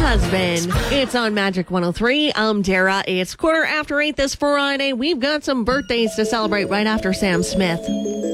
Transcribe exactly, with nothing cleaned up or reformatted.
husband. It's on Magic one oh three. I'm Dara. It's quarter after eight this Friday. We've got some birthdays to celebrate right after Sam Smith.